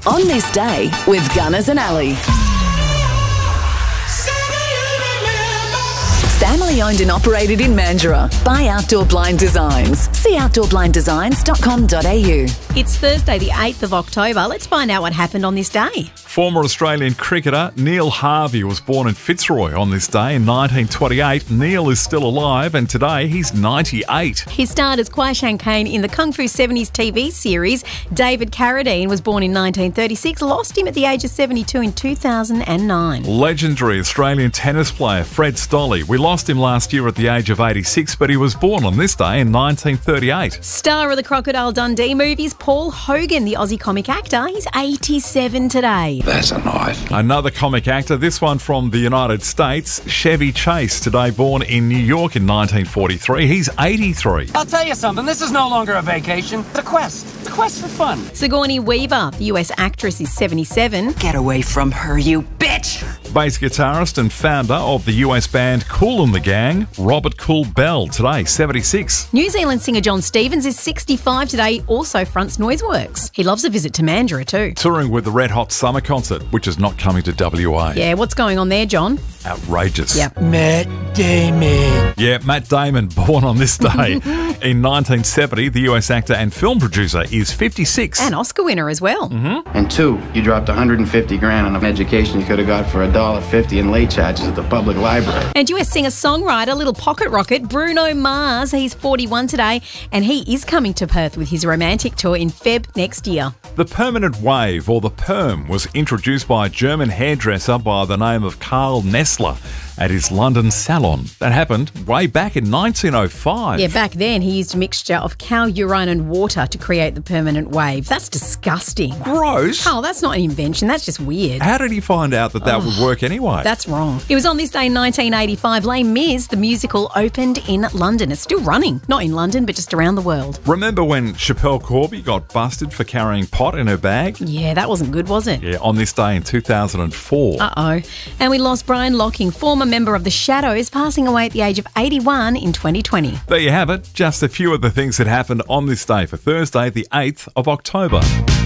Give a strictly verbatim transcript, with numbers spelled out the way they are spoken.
On This Day with Gunners and Ali. Family owned and operated in Mandurah by Outdoor Blind Designs. See outdoor blind designs dot com dot a u. It's Thursday the eighth of October. Let's find out what happened on this day. Former Australian cricketer Neil Harvey was born in Fitzroy on this day in nineteen twenty-eight. Neil is still alive and today he's ninety-eight. He starred as Kwai Shan Kane in the Kung Fu seventies T V series. David Carradine was born in nineteen thirty-six, lost him at the age of seventy-two in two thousand nine. Legendary Australian tennis player Fred Stolle. We lost him last year at the age of eighty-six, but he was born on this day in nineteen thirty-eight. Star of the Crocodile Dundee movies, Paul Hogan, the Aussie comic actor. He's eighty-seven today. That's a knife. Another comic actor, this one from the United States, Chevy Chase, today born in New York in nineteen forty-three. He's eighty-three. I'll tell you something, this is no longer a vacation. It's a quest. It's a quest for fun. Sigourney Weaver, the U S actress, is seventy-seven. Get away from her, you bitch! Bass guitarist and founder of the U S band Kool and the Gang, Robert Kool Bell, today seventy-six. New Zealand singer John Stevens is sixty-five today, also fronts Noiseworks. He loves a visit to Mandurah too. Touring with the Red Hot Summer Concert, which is not coming to W A. Yeah, what's going on there, John? Outrageous. Yep. Matt Damon. Yeah, Matt Damon, born on this day in nineteen seventy. The U S actor and film producer is fifty-six. An Oscar winner as well. Mm-hmm. And two, you dropped one hundred fifty grand on an education you could have got for a dollar fifty in late charges at the public library. And U S singer-songwriter, Little Pocket Rocket, Bruno Mars, he's forty-one today, and he is coming to Perth with his romantic tour in February next year. The permanent wave, or the perm, was introduced by a German hairdresser by the name of Karl Nessler at his London salon. That happened way back in nineteen oh five. Yeah, back then he used a mixture of cow urine and water to create the permanent wave. That's disgusting. Gross. Oh, that's not an invention. That's just weird. How did he find out that that oh, would work anyway? That's wrong. It was on this day in nineteen eighty-five, Les Mis, the musical, opened in London. It's still running. Not in London, but just around the world. Remember when Schapelle Corby got busted for carrying pot in her bag? Yeah, that wasn't good, was it? Yeah, on this day in two thousand four. Uh-oh. And we lost Brian Locking, former member of the Shadows, passing away at the age of eighty-one in twenty twenty. There you have it. Just a few of the things that happened on this day for Thursday, the eighth of October.